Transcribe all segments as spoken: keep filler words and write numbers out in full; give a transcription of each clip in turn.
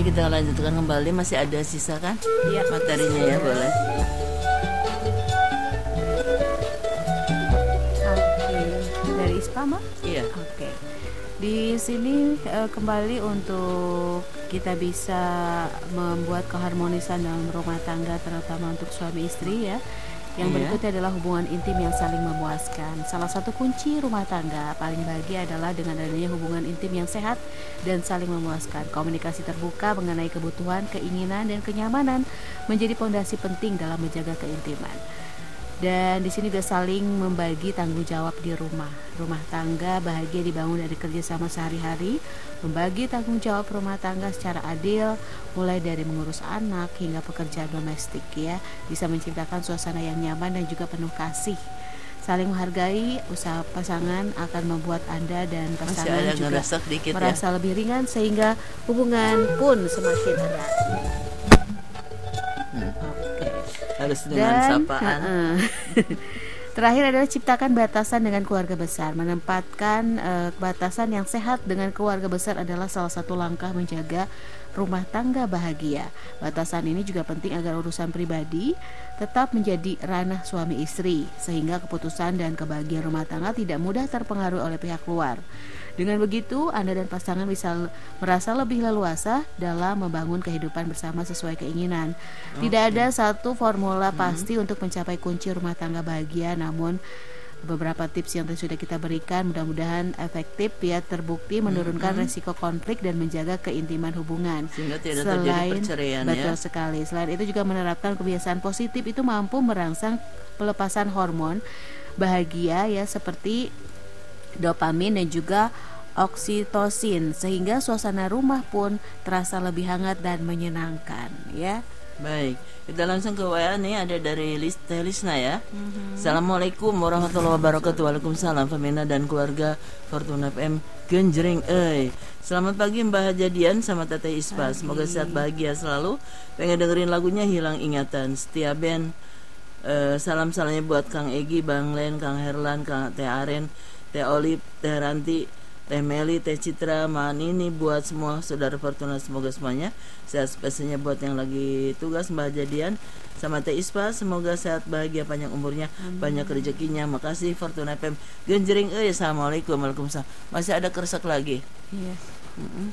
Baik, kita lanjutkan kembali. Masih ada sisa kan? Iya. Materinya ya, boleh. Oke, dari ISPA Mak? Iya. Oke. Di sini eh, kembali untuk kita bisa membuat keharmonisan dalam rumah tangga, terutama untuk suami istri ya. Yang Iya. berikutnya adalah hubungan intim yang saling memuaskan. Salah satu kunci rumah tangga paling bahagia adalah dengan adanya hubungan intim yang sehat dan saling memuaskan. Komunikasi terbuka mengenai kebutuhan, keinginan, dan kenyamanan menjadi pondasi penting dalam menjaga keintiman. Dan di sini juga saling membagi tanggung jawab di rumah. Rumah tangga bahagia dibangun dari kerjasama sehari-hari, membagi tanggung jawab rumah tangga secara adil, mulai dari mengurus anak hingga pekerjaan domestik ya, bisa menciptakan suasana yang nyaman dan juga penuh kasih. Saling menghargai usaha pasangan akan membuat Anda dan pasangan ada juga ngeresek dikit merasa ya. lebih ringan sehingga hubungan pun semakin erat. Hmm. Oke. Harus dengan Dan sapaan. uh-uh. Terakhir adalah ciptakan batasan dengan keluarga besar. Menempatkan uh, batasan yang sehat dengan keluarga besar adalah salah satu langkah menjaga rumah tangga bahagia. Batasan ini juga penting agar urusan pribadi tetap menjadi ranah suami istri, sehingga keputusan dan kebahagiaan rumah tangga tidak mudah terpengaruhi oleh pihak luar. Dengan begitu, Anda dan pasangan bisa merasa lebih leluasa dalam membangun kehidupan bersama sesuai keinginan. Tidak Oke. ada satu formula Hmm. pasti untuk mencapai kunci rumah tangga bahagia, namun beberapa tips yang tadi sudah kita berikan mudah-mudahan efektif ya, terbukti menurunkan Hmm. resiko konflik dan menjaga keintiman hubungan. Sehingga tidak terjadi perceraian betul ya. sekali. Selain itu juga menerapkan kebiasaan positif itu mampu merangsang pelepasan hormon bahagia ya, seperti dopamin dan juga oksitosin, sehingga suasana rumah pun terasa lebih hangat dan menyenangkan ya. Baik, kita langsung ke W A nih, ada dari Lis, Teh Lisna ya. Mm-hmm. Assalamualaikum warahmatullahi wabarakatuh. Waalaikumsalam. Femina dan keluarga Fortuna F M Genjreng euy. Selamat pagi Mbah Hajadian sama Teteh Ispa. Semoga sehat bahagia selalu. Pengen dengerin lagunya Hilang Ingatan Setia Band. Uh, salam-salamnya buat Kang Egi, Bang Len, Kang Herlan, Kang Teh Aren, Teh Olip, Teh Ranti, Teh Meli, Teh Citra, Man ini buat semua saudara Fortuna, semoga semuanya sehat, spesialnya buat yang lagi tugas Mbah Jadian sama Teh Ispa, semoga sehat bahagia panjang umurnya. Amin. Banyak rezekinya. Makasih Fortuna F M Genjreng euy. Assalamualaikum. Waalaikumsalam. Masih ada keresek lagi. Iya. Mm-mm.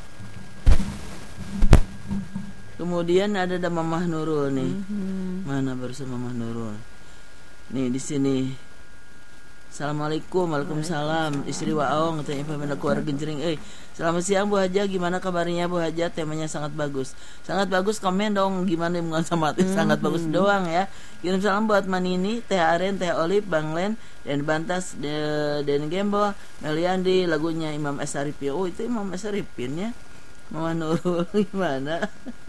Kemudian ada ada Mamah Nurul nih. Mm-hmm. Mana barusan Mamah Nurul? Nih di sini. Assalamualaikum. Waalaikumsalam. Istri Waong katanya pemirsa keluarga Genjreng euy. Selamat siang Bu Haja, gimana kabarnya Bu Haja? Temanya sangat bagus. Sangat bagus, komen dong gimana bukan sama mm-hmm. sangat bagus doang ya. Kirim salam buat Manini, Teh Aren, Teh Olip, Bang Len, dan Bantas, de, Den Gembo, Meliandi, lagunya Imam S. Arifin. Oh, itu Imam S. Arifin ya. Mama Nurul gimana?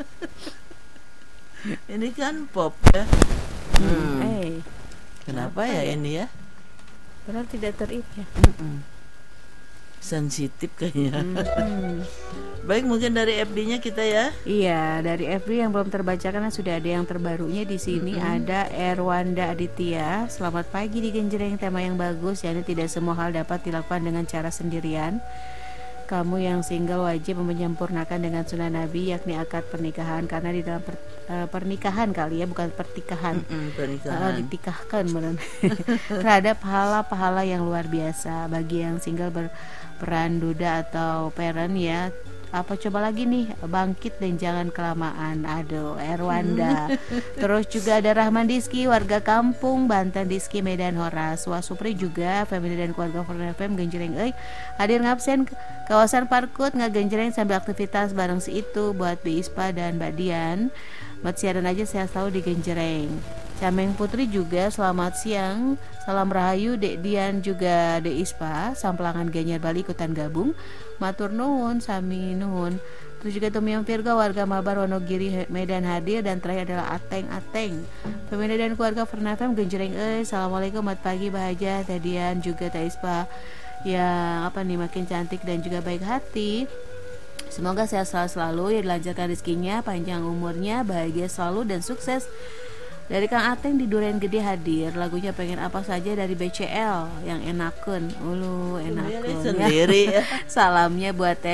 Ini kan pop ya. Hmm. Hey. Kenapa ya, ya ini ya? Padahal tidak terip ya. Mm-mm. Sensitif kayaknya. Mm-hmm. Baik, mungkin dari F D-nya kita ya. Iya, dari F D yang belum terbaca karena sudah ada yang terbarunya di sini. Mm-hmm. Ada Erwanda Aditya. Selamat pagi di Genjreng, tema yang bagus. Yani tidak semua hal dapat dilakukan dengan cara sendirian. Kamu yang single wajib menyempurnakan dengan sunnah Nabi, yakni akad pernikahan, karena di dalam per, uh, pernikahan kali ya, bukan pertikahan. Mm-mm, pernikahan. Uh, ditikahkan benar. Terhadap pahala-pahala yang luar biasa bagi yang single berperan duda atau parent ya. Apa coba lagi nih, bangkit dan jangan kelamaan. Aduh, Erwanda. Terus juga ada Rahman Diski, warga kampung Banten Diski, Medan Horas. Wasupri juga, family dan keluarga Fortuna F M Genjreng euy. Hadir ngabsen kawasan Parkut ngagenjreng sambil aktivitas bareng si itu buat Bi Ispa dan Mbak Dian. Mat siaran aja sehat selalu di Genjreng. Cameng Putri juga selamat siang. Salam rahayu Dek Dian juga Dek Ispa, Samplangan Ganyar Bali ikutan gabung. Matur nuwun, sami nuwun. Terus juga Tumiam Virga, warga Mabar Wonogiri Medan hadir. Dan terakhir adalah Ateng Ateng, pemindah dan keluarga Fortuna F M Genjreng euy. Assalamualaikum, selamat pagi Bahaja, Teh Dian juga Teh Ispa yang apa nih makin cantik dan juga baik hati. Semoga sehat selalu, selalu ya, dilancarkan rezekinya, panjang umurnya, bahagia selalu dan sukses. Dari Kang Ateng di Duren Gede hadir. Lagunya pengen apa saja dari B C L yang enakeun. Ulu enakeun ya. Sendiri ya. Salamnya buat Teh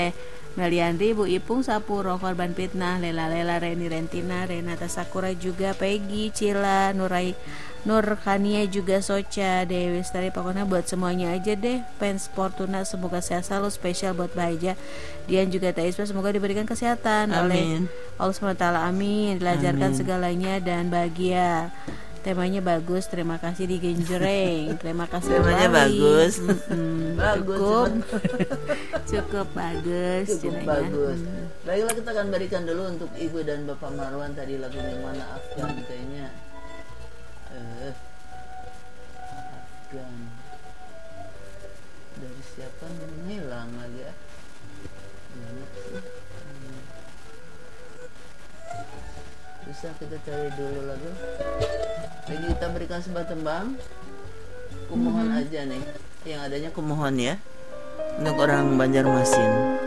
Meliandri, Bu Ipung Sapuro, korban fitnah, Lela Lela, Reni Rentina, Renata Sakura juga, Peggy, Cila, Nurai, Nur Khania juga, Soca, Dewi Lestari. Pokoknya buat semuanya aja deh fans Fortuna, semoga sehat selalu. Spesial buat Bahagia Dian juga Teh Ispa, semoga diberikan kesehatan Amin. oleh Allah subhanahu wa taala. Amin. Dilancarkan Amin. segalanya dan bahagia. Temanya bagus, terima kasih di Genjreng. Terima kasih Temanya kembali. bagus. Mm-mm, Bagus, cukup cuman- cukup bagus Cukup cenanya. bagus. Hmm. Baiklah, kita akan berikan dulu untuk Ibu dan Bapak Marwan tadi lagunya Mana Afgan kayaknya. Eh, Afgan. Dari siapa hilang lagi ya? Mana sih? Hmm. Bisa kita cari dulu lagu. Lagi kita berikan sebuah tembang. Kumohon aja nih. Yang adanya kumohon ya. Untuk orang Banjarmasin.